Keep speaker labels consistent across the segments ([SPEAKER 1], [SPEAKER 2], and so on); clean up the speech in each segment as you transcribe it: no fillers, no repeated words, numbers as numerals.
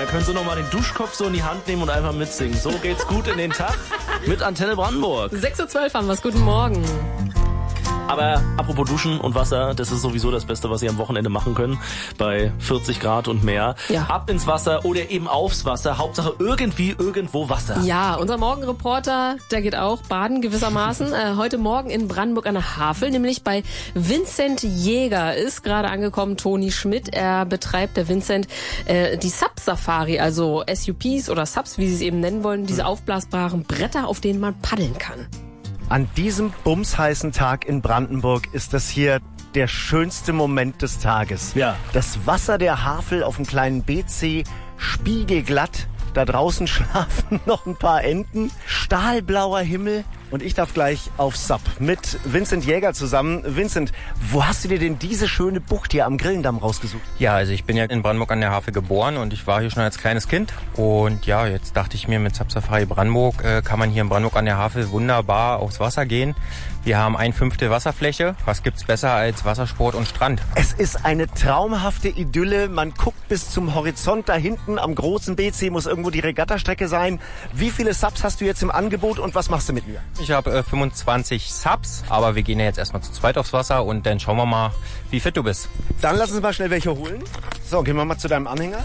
[SPEAKER 1] Da können Sie nochmal den Duschkopf so in die Hand nehmen und einfach mitsingen. So geht's gut in den Tag mit Antenne Brandenburg.
[SPEAKER 2] 6:12 Uhr haben wir's. Guten Morgen.
[SPEAKER 1] Aber apropos Duschen und Wasser, das ist sowieso das Beste, was Sie am Wochenende machen können. Bei 40 Grad und mehr.
[SPEAKER 2] Ja.
[SPEAKER 1] Ab ins Wasser oder eben aufs Wasser. Hauptsache irgendwie, irgendwo Wasser.
[SPEAKER 2] Ja, unser Morgenreporter, der geht auch baden gewissermaßen. Heute Morgen in Brandenburg an der Havel, nämlich bei Vincent Jäger ist gerade angekommen Toni Schmidt. Er betreibt, der Vincent, die Sub-Safari, also SUPs oder Subs, wie sie es eben nennen wollen, diese aufblasbaren Bretter, auf denen man paddeln kann.
[SPEAKER 3] An diesem bumsheißen Tag in Brandenburg ist das hier der schönste Moment des Tages.
[SPEAKER 1] Ja.
[SPEAKER 3] Das Wasser der Havel auf dem kleinen BC, spiegelglatt. Da draußen schlafen noch ein paar Enten, stahlblauer Himmel und ich darf gleich auf Sub mit Vincent Jäger zusammen. Vincent, wo hast du dir denn diese schöne Bucht hier am Grillendamm rausgesucht?
[SPEAKER 4] Ja, also ich bin ja in Brandenburg an der Havel geboren und ich war hier schon als kleines Kind. Und ja, jetzt dachte ich mir, mit Sub Safari Brandenburg kann man hier in Brandenburg an der Havel wunderbar aufs Wasser gehen. Wir haben 1/5 Wasserfläche. Was gibt's besser als Wassersport und Strand?
[SPEAKER 3] Es ist eine traumhafte Idylle. Man guckt bis zum Horizont. Da hinten am großen BC muss irgendwo die Regattastrecke sein. Wie viele Subs hast du jetzt im Angebot und was machst du mit mir?
[SPEAKER 4] Ich habe 25 Subs, aber wir gehen ja jetzt erstmal zu zweit aufs Wasser und dann schauen wir mal, wie fit du bist.
[SPEAKER 3] Dann lass uns mal schnell welche holen. So, gehen wir mal zu deinem Anhänger.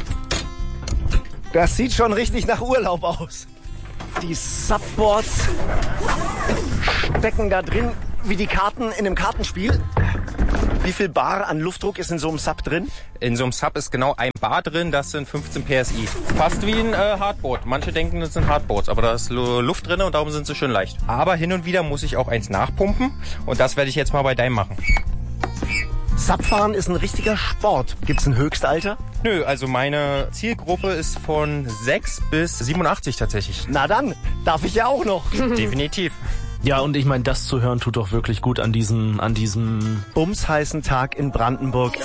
[SPEAKER 3] Das sieht schon richtig nach Urlaub aus. Die Subboards stecken da drin wie die Karten in einem Kartenspiel. Wie viel Bar an Luftdruck ist in so einem Sub drin?
[SPEAKER 4] In so einem Sub ist genau ein Bar drin, das sind 15 PSI. Fast wie ein Hardboard. Manche denken, das sind Hardboards, aber da ist Luft drin und darum sind sie schön leicht. Aber hin und wieder muss ich auch eins nachpumpen und das werde ich jetzt mal bei deinem machen.
[SPEAKER 3] Subfahren ist ein richtiger Sport. Gibt's ein Höchstalter?
[SPEAKER 4] Nö, also meine Zielgruppe ist von 6 bis 87 tatsächlich.
[SPEAKER 3] Na dann, darf ich ja auch noch.
[SPEAKER 4] Definitiv.
[SPEAKER 1] Ja, und ich meine, das zu hören tut doch wirklich gut an diesem
[SPEAKER 3] bumsheißen Tag in Brandenburg.